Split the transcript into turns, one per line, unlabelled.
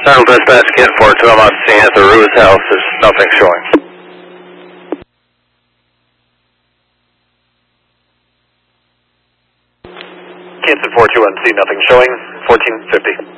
Central Dispatch, Kid 42, I'm on scene at the Ruse house. There's nothing showing.
Kansas 42 on scene, nothing showing. 1450.